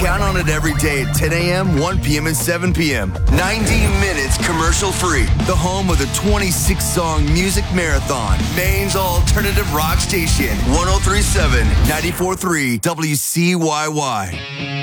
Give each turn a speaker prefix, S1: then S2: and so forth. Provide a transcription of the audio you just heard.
S1: Count on it every day at 10 a.m., 1 p.m., and 7 p.m. 90 minutes commercial-free. The home of the 26-song music marathon. Maine's alternative rock station. 103.7, 94.3 WCYY.